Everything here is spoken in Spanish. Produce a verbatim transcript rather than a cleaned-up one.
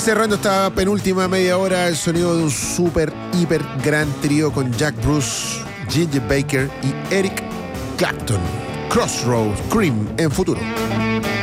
cerrando esta penúltima media hora, el sonido de un super, hiper gran trío con Jack Bruce, Ginger Baker y Eric Clapton. Crossroads Cream en Futuro.